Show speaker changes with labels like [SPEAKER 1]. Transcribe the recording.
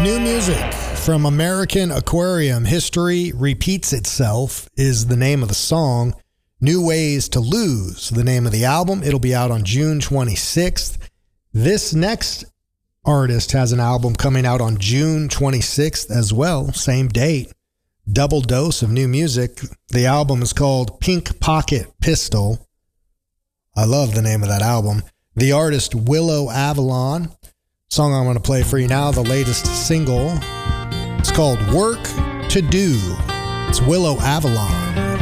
[SPEAKER 1] New music from American Aquarium. History Repeats Itself is the name of the song. New Ways to Lose, the name of the album. It'll be out on June 26th. This next artist has an album coming out on June 26th as well, same date. Double dose of new music. The album is called Pink Pocket Pistol. I love the name of that album. The artist Willow Avalon. Song I'm going to play for you now, the latest single. It's called Work to Do. It's Willow Avalon.